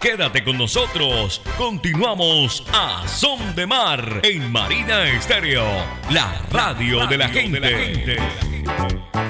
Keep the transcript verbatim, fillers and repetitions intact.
Quédate con nosotros. Continuamos a Son de Mar en Marina Estéreo, la radio, radio de la gente. De la gente.